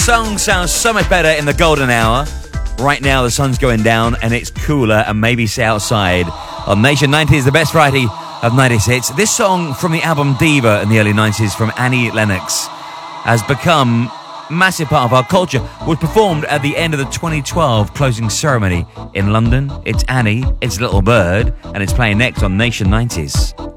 song sounds so much better in the golden hour. Right now the sun's going down and it's cooler and maybe sit outside. On Nation 90s, the best variety of 90s hits. This song from the album Diva in the early 90s from Annie Lennox has become a massive part of our culture. Was performed at the end of the 2012 closing ceremony in London. It's Annie, it's Little Bird, and it's playing next on Nation 90s.